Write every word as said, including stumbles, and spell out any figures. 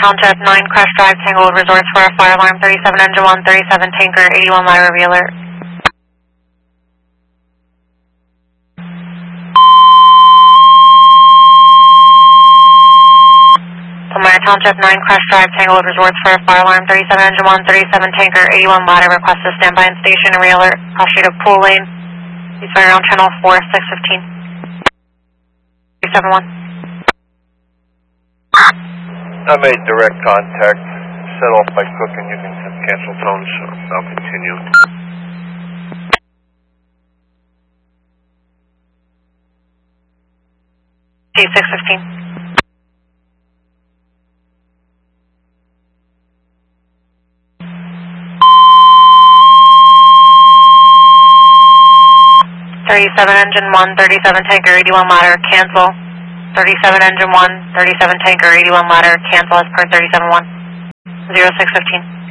Township, nine Crash Drive, Tanglewood Resorts for a fire alarm, thirty-seven engine one, thirty-seven tanker, eighty-one ladder, alert. Palmyra Township, nine Crash Drive, Tanglewood Resorts for a fire alarm, thirty-seven engine one, thirty-seven tanker, eighty-one ladder, request to stand by in station, re-alert, cross street of Pool Lane, east fire on channel four, six fifteen. three seven one. I made direct contact, set off by Cook and using some cancel tones, so I'll continue. T six fifteen. thirty-seven engine one, thirty-seven tanker, eighty-one ladder, cancel. thirty-seven engine one, thirty-seven tanker, eighty-one ladder, cancel as per thirty-seven one. zero six fifteen.